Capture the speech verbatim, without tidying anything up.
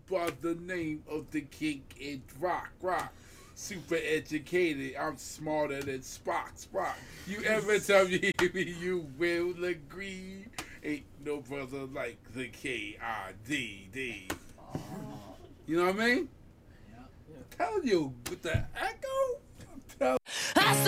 by the name of the king in rock, rock. Super educated, I'm smarter than Spock, Spock. You ever tell me you will agree? Ain't no brother like the K I D D. You know what I mean? Yeah. I'm telling you, with the echo,